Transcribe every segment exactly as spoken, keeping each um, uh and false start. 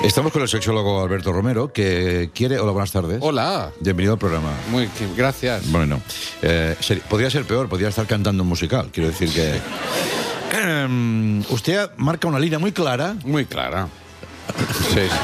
Estamos con el sexólogo Alberto Romero, que quiere... Hola, buenas tardes. Hola. Bienvenido al programa. Muy, gracias. Bueno, eh, ser, podría ser peor, podría estar cantando un musical. Quiero decir que... Eh, usted marca una línea muy clara. Muy clara. Sí, sí.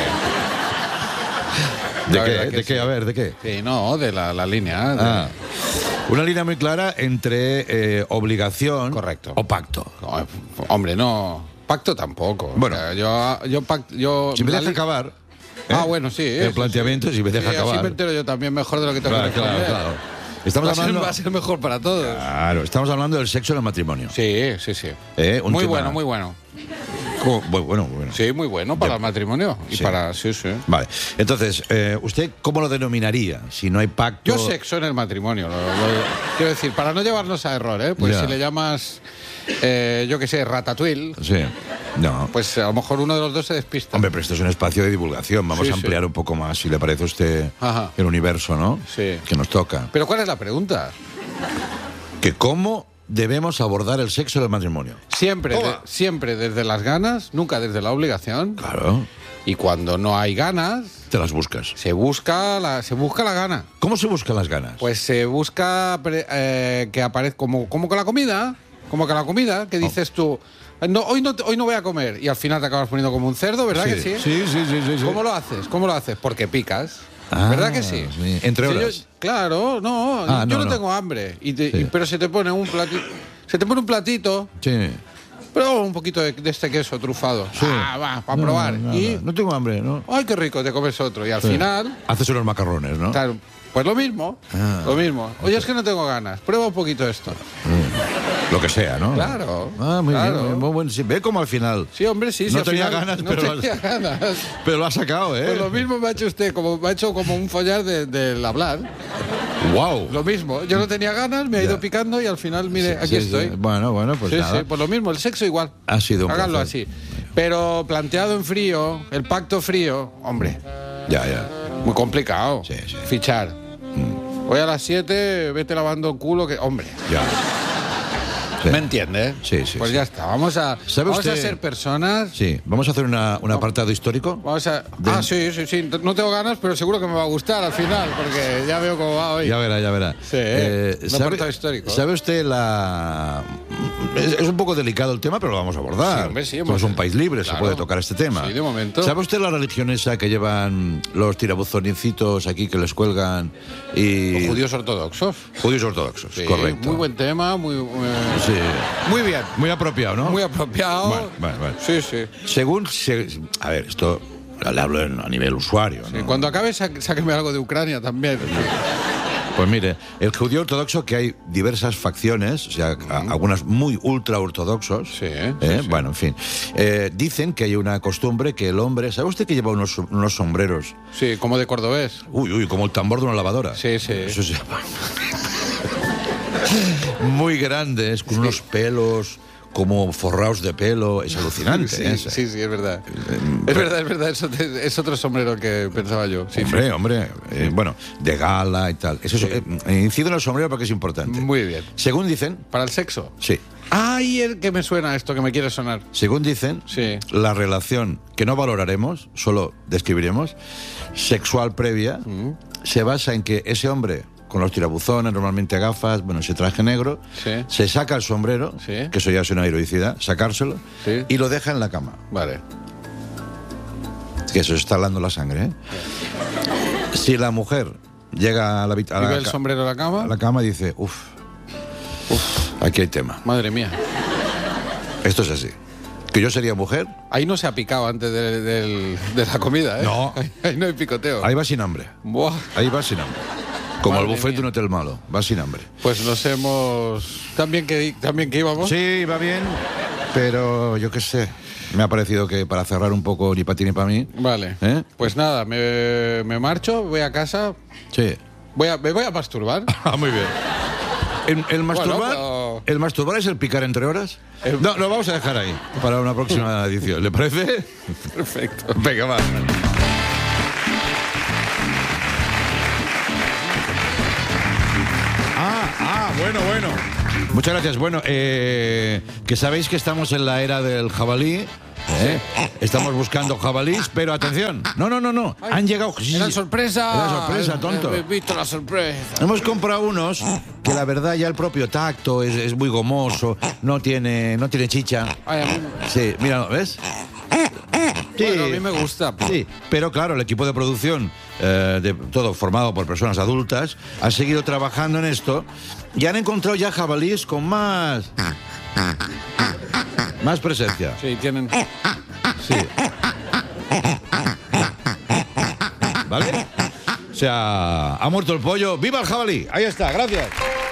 ¿De qué? ¿De qué? Sí. A ver, ¿de qué? Sí, no, de la, la línea. De... Ah, una línea muy clara entre eh, obligación... Correcto. O pacto. No, hombre, no... Pacto tampoco. Bueno. O sea, yo, yo, pact, yo... Si me deja acabar... ¿eh? Ah, bueno, sí. El planteamiento, sí. si me deja sí, acabar... Así me entero yo también mejor de lo que tengo claro, que responder. Claro, claro. Estamos va, hablando... a ser, va a ser mejor para todos. Claro, estamos hablando del sexo en el matrimonio. Sí, sí, sí. ¿Eh? Un muy tema... bueno, muy bueno. ¿Cómo? Muy bueno, muy bueno. Sí, muy bueno para ya. el matrimonio. Y sí. para... Sí, sí. Vale. Entonces, eh, ¿usted cómo lo denominaría? Si no hay pacto... Yo sexo en el matrimonio. Lo, lo, quiero decir, para no llevarnos a error, ¿eh? Pues ya. si le llamas... Eh, yo qué sé, ratatouille. Sí, no. Pues a lo mejor uno de los dos se despista. Hombre, pero esto es un espacio de divulgación. Vamos sí, a ampliar sí. un poco más, si le parece a usted, Ajá. el universo, ¿no? Sí. Que nos toca. Pero ¿cuál es la pregunta? Que cómo debemos abordar el sexo del matrimonio. Siempre, de, siempre desde las ganas, nunca desde la obligación. Claro. Y cuando no hay ganas... Te las buscas. Se busca la, se busca la gana. ¿Cómo se buscan las ganas? Pues se busca eh, que aparezca como, como con la comida... Como que la comida, que dices tú, no, hoy, no, hoy no voy a comer, y al final te acabas poniendo como un cerdo, ¿verdad sí, que sí? Sí, sí, sí, sí, sí. ¿Cómo lo haces? ¿Cómo lo haces? Porque picas. Ah, ¿Verdad que sí? sí. Entre si horas. Yo, claro, no, ah, yo no, no, no tengo hambre, y te, sí. y, pero se te pone un platito, se te pone un platito, sí. pero un poquito de, de este queso trufado, sí. ah, va, para no, probar, no, no, y no. no tengo hambre, ¿no? Ay, qué rico, te comes otro, y al sí. final... Haces unos macarrones, ¿no? Claro, pues lo mismo, ah, lo mismo. Oye, es que no tengo ganas, prueba un poquito esto. Mm. Lo que sea, ¿no? Claro. Ah, muy claro. bien, muy bueno. Sí, ve como al final. Sí, hombre, sí. No sí, tenía final, ganas, no pero, tenía lo, ganas. pero lo ha sacado, ¿eh? Pues lo mismo me ha hecho usted, como me ha hecho como un follar del de hablar. ¡Wow! Lo mismo. Yo no tenía ganas, me ha ido ya. picando y al final, mire, sí, aquí sí, estoy. Sí. Bueno, bueno, pues sí, nada. Sí, pues lo mismo, el sexo igual. Ha sido un Háganlo placer. así. Pero planteado en frío, el pacto frío, hombre. Ya, ya. Muy complicado. Sí, sí. Fichar. Mm. Hoy a las siete, vete lavando el culo, que. Hombre. Ya. Sí. ¿Me entiende? Sí, sí. Pues sí. ya está. Vamos a, vamos usted? a ser personas. Sí. Vamos a hacer una, un apartado histórico. Vamos a... de... Ah, sí, sí, sí. No tengo ganas, pero seguro que me va a gustar al final, porque ya veo cómo va hoy. Ya verá, ya verá. Sí, eh, un apartado histórico. ¿Sabe usted la...? Es, es un poco delicado el tema, pero lo vamos a abordar. Sí, hombre, sí, Somos un país libre, claro. se puede tocar este tema. Sí, de momento. ¿Sabe usted la religión esa que llevan los tirabuzoncitos aquí que les cuelgan y... Los judíos ortodoxos. Judíos ortodoxos, Sí, correcto. muy buen tema, muy... muy... Sí. Muy bien. Muy apropiado, ¿no? Muy apropiado. Bueno, bueno, bueno. Sí, sí. Según... Se, a ver, esto le hablo en, a nivel usuario, Sí, ¿no? cuando acabe, sá, sáqueme algo de Ucrania también. Pues mire, el judío ortodoxo, que hay diversas facciones, o sea, a, algunas muy ultra ortodoxos, Sí, ¿eh? sí, sí. Bueno, en fin, eh, dicen que hay una costumbre que el hombre, ¿sabe usted que lleva unos, unos sombreros? Sí, como de cordobés. Uy, uy, como el tambor de una lavadora. Sí, sí. Eso se llama. Muy grandes, con sí. unos pelos como forrados de pelo, es alucinante. Sí, ¿eh? sí, sí, es verdad. Es verdad, es verdad, es otro, es otro sombrero que pensaba yo. Sí, hombre, sí. hombre, eh, bueno, de gala y tal. Eso Sí. es, eh, incido en el sombrero porque es importante. Muy bien. Según dicen... ¿Para el sexo? Sí. Ay, el que me suena esto, que me quiere sonar. Según dicen, sí. la relación que no valoraremos, solo describiremos, sexual previa, mm. se basa en que ese hombre... con los tirabuzones, normalmente gafas, bueno, ese traje negro, sí. se saca el sombrero, sí. que eso ya es una heroicidad, sacárselo, sí. y lo deja en la cama. Vale. Que eso está hablando la sangre, ¿eh? Si la mujer llega a la habitación... ¿Y ve el sombrero a la cama? A la cama y dice, uff, uf, aquí hay tema. Madre mía. Esto es así. Que yo sería mujer... Ahí no se ha picado antes de, de, de la comida, ¿eh? No. Ahí, ahí no hay picoteo. Ahí va sin hambre. Buah. Ahí va sin hambre. Como Madre el buffet mía. de un hotel malo, va sin hambre. Pues nos hemos... ¿También que, también que íbamos? Sí, va bien, pero yo qué sé. Me ha parecido que para cerrar un poco ni para ti ni para mí. Vale. ¿Eh? Pues nada, me, me marcho, voy a casa. Sí. Voy a, me voy a masturbar. Ah, muy bien. ¿El, el masturbar, Bueno, pero... ¿El masturbar es el picar entre horas? El... No, lo vamos a dejar ahí para una próxima edición. ¿Le parece? Perfecto. Venga, va. Ah, ah, bueno, bueno. Muchas gracias. Bueno, eh, que sabéis que estamos en la era del jabalí ¿eh? Estamos buscando jabalís, pero atención. No, no, no, no. Ay, Han llegado... sí, Era sí. sorpresa. Era sorpresa, tonto. He visto la sorpresa. Hemos comprado unos que la verdad ya el propio tacto es, es muy gomoso, no tiene, no tiene chicha. Ay, a mí, Sí, mira, ¿ves? Sí, bueno, a mí me gusta. sí, pero claro, el equipo de producción, eh, de, todo formado por personas adultas, ha seguido trabajando en esto y han encontrado ya jabalíes con más... Más presencia. Sí, tienen... Sí. ¿Vale? O sea, ha muerto el pollo. ¡Viva el jabalí! Ahí está, gracias.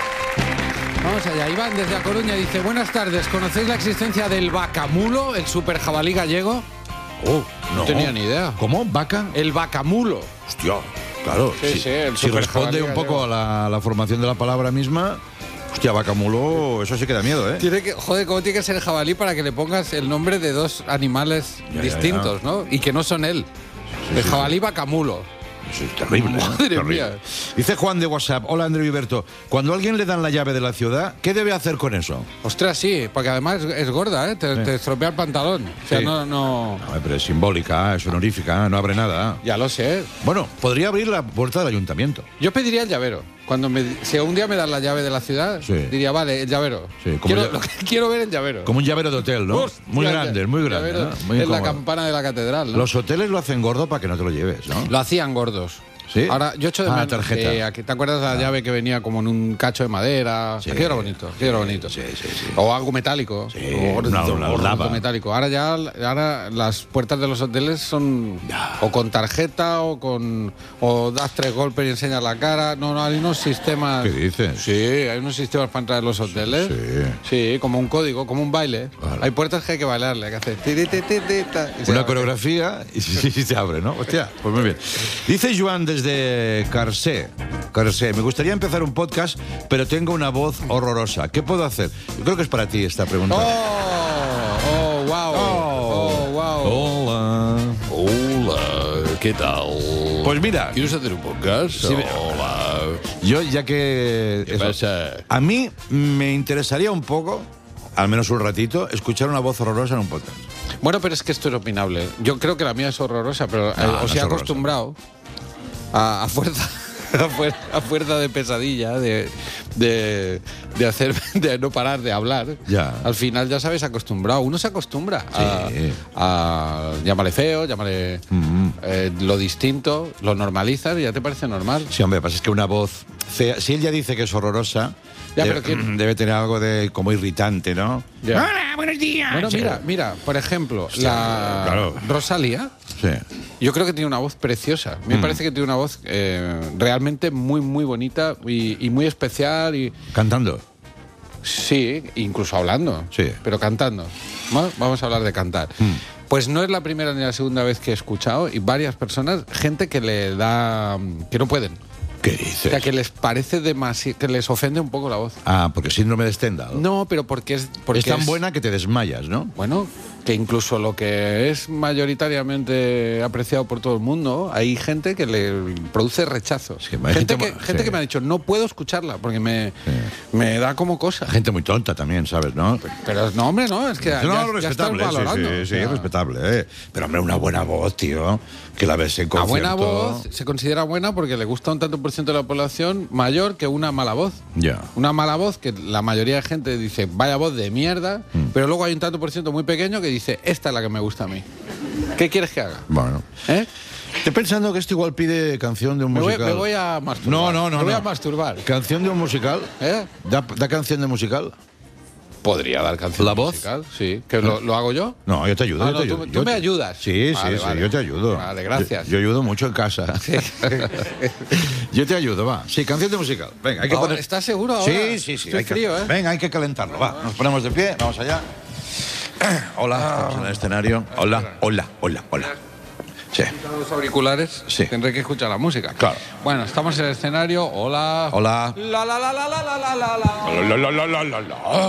Vamos allá. Iván desde A Coruña dice: buenas tardes, ¿conocéis la existencia del vacamulo, el super jabalí gallego? Oh, No tenía ni idea. ¿Cómo? ¿Vaca? El vacamulo. Hostia, claro. Sí, si, sí, el si super responde jabalí un poco gallego. a la, la formación de la palabra misma, hostia, vaca mulo, eso sí que da miedo, ¿eh? Tiene que, joder, ¿cómo tiene que ser el jabalí para que le pongas el nombre de dos animales Ya, ya, distintos, ya. ¿no? Y que no son él. Sí, el sí, jabalí vacamulo. Eso es terrible. ¿eh? Madre Terrible. mía. Dice Juan de WhatsApp: hola Andreu y Berto, cuando a alguien le dan la llave de la ciudad, ¿qué debe hacer con eso? Ostras, sí, porque además es, es gorda, ¿eh? Te, Sí. te estropea el pantalón. O sea, Sí. no, no... No, pero es simbólica, es honorífica, no abre nada. Ya lo sé. Bueno, podría abrir la puerta del ayuntamiento. Yo pediría el llavero. Cuando me, si un día me dan la llave de la ciudad, Sí. diría, vale, el llavero. Sí, como quiero, ya- lo que quiero ver el llavero. Como un llavero de hotel, ¿no? Hostia, Muy ya- grande, muy grande. llavero ¿no? Muy en la incómodo. campana de la catedral, ¿no? Los hoteles lo hacen gordo para que no te lo lleves, ¿no? Lo hacían gordos. ¿Sí? Ahora, yo echo de Ah, menos. tarjeta. eh, aquí- ¿Te acuerdas de la llave que venía como en un cacho de madera? Sí. Aquello era bonito, aquello era bonito. Sí, sí, sí. O algo metálico. Sí, o gordo, una- una gordo lava. metálico. Ahora ya ahora las puertas de los hoteles son Ya. o con tarjeta o con o das tres golpes y enseñas la cara. No, no, hay unos sistemas. ¿Qué dices? Sí, hay unos sistemas para entrar en los hoteles. Sí. Sí, como un código, como un baile. Claro. Hay puertas que hay que bailarle, hay que hacer. Tiri, ti, ti, ti, ta, y se Una abre. coreografía y sí, sí, se abre, ¿no? Hostia, pues muy bien. Dice Joan desde Carsé. Carsé, me gustaría empezar un podcast, pero tengo una voz horrorosa. ¿Qué puedo hacer? Yo creo que es para ti esta pregunta. Oh, oh, wow. Oh, wow. Hola. Hola, ¿qué tal? Pues mira, ¿Quieres hacer un podcast? Sí, me- Hola. yo ya que... ¿Qué eso, pasa? a mí me interesaría un poco, al menos un ratito, escuchar una voz horrorosa en un podcast. Bueno, pero es que esto es opinable. Yo creo que la mía es horrorosa, pero eh, No, no os es he horrorosa. acostumbrado a, a fuerza. A fuerza, a fuerza de pesadilla, de, de, de hacer, de no parar de hablar. Ya. Al final ya sabes acostumbrado. Uno se acostumbra a, Sí. a llámale feo, llámale Mm. eh, lo distinto, lo normalizas y ya te parece normal. Sí, hombre, pasa es que una voz fea, si él ya dice que es horrorosa, Ya, debe, pero ¿quién? debe tener algo de como irritante, ¿no? Ya. Hola, buenos días. Bueno, mira, mira, por ejemplo, la claro. Rosalía. Sí. Yo creo que tiene una voz preciosa. Me Mm. parece que tiene una voz eh, realmente muy, muy bonita y, y muy especial. Y Cantando. sí, incluso hablando. Sí. Pero cantando. ¿No? Vamos a hablar de cantar. Mm. Pues no es la primera ni la segunda vez que he escuchado y varias personas, gente que le da. que no pueden. ¿Qué O dices? sea, que les parece demasiado. que les ofende un poco la voz. Ah, porque síndrome de Stendhal. No, pero porque es. Porque es tan es- buena que te desmayas, ¿no? Bueno, que incluso lo que es mayoritariamente apreciado por todo el mundo, hay gente que le produce rechazo. Sí, hay gente gente que, mo- gente sí. que me ha dicho, no puedo escucharla porque me, me da como cosa. Gente muy tonta también, ¿sabes, no? Pero no, hombre, no, es que ya, no, ya estás respetable, sí, valorando. sí, sí, O sea, respetable, ¿eh? Pero, hombre, una buena voz, tío, que la ves en a concierto. buena voz se considera buena porque le gusta un tanto por ciento de la población mayor que una mala voz. Ya. Una mala voz que la mayoría de gente dice, vaya voz de mierda, Mm. pero luego hay un tanto por ciento muy pequeño que dice, esta es la que me gusta a mí. ¿Qué quieres que haga? Bueno. ¿Eh? Estoy pensando que esto igual pide canción de un Me voy, musical. me voy a masturbar. No, no, no. Me voy no. a masturbar. ¿Canción de un musical? ¿Eh? ¿Da, da canción de musical? Podría dar canción ¿La voz? musical, sí. ¿Que lo, lo hago yo? No, yo te ayudo. Ah, yo no, te tú- ayudo. tú Yo me te- ayudas. Sí, sí, Vale, sí, vale. yo te ayudo. Vale, gracias. Yo, yo ayudo mucho en casa. Yo te ayudo, va. Sí, canción de musical. Venga, hay que Ahora, poner... ¿estás seguro ahora? Sí, sí, sí. Estoy hay que- frío, ¿eh? Venga, hay que calentarlo, va. Nos ponemos de pie, vamos allá. Hola, estamos en el escenario. Hola, hola, hola, hola. Sí. Los auriculares, Sí. tendré que escuchar la música. Claro. Bueno, estamos en el escenario. Hola. Hola. La la la la la la la la la. La, la, la, la, la,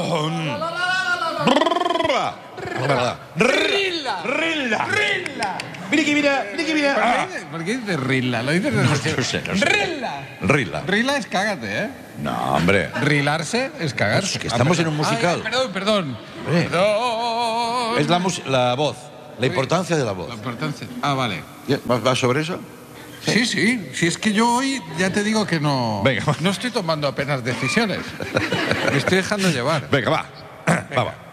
la. Rilla. Rilla. Mira que mira, mira que mira. Ah. ¿Por qué dices Rilla? Lo dices de No sé, no sé. Rilla. Rilla. Rilla es cágate, ¿eh? No, hombre. Rilarse es cagarse. Es que estamos Ah, en un perdón. musical. Ay, perdón, perdón. Eh. Perdón. Es la, mus- la voz. La importancia de la voz. La importancia. Ah, vale. ¿Va, va sobre eso? Sí, sí. Si es que yo hoy ya te digo que no. Venga, va. No estoy tomando apenas decisiones. Me estoy dejando llevar. Venga, va. Va, va.